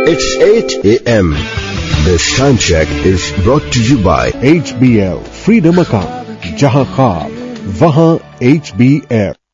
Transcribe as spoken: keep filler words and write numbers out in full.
It's eight a.m. This time check is brought to you by H B L Freedom Account. जहां ख्वाब वहां H B L.